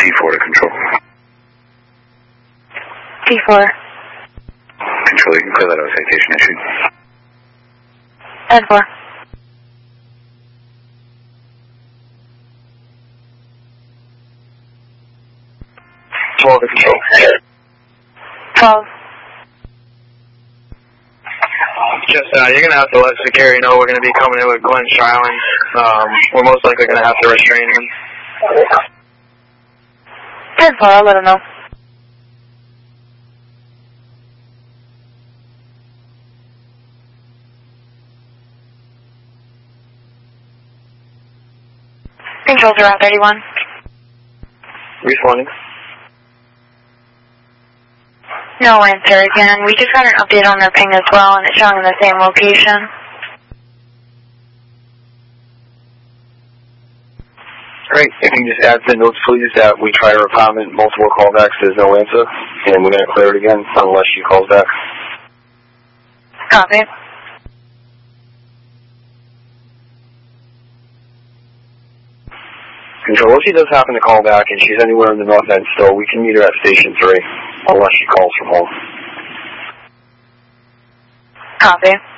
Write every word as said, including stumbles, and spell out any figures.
T four to control. T four. Control, you can clear that out, citation issued. ten four. twelve to control. twelve. Just, uh, you're going to have to let security know we're going to be coming in with Glenn Charling. Um, we're most likely going to have to restrain him. ten four, I'll let him know. Control to Route thirty-one. Responding. No answer again. We just got an update on their ping as well, and it's showing in the same location. Great. If you can just add to the notes, please, that we try to comment multiple callbacks, there's no answer, and we're going to clear it again unless she calls back. Copy. Control, if she does happen to call back and she's anywhere in the north end still, we can meet her at Station three, unless she calls from home. Copy.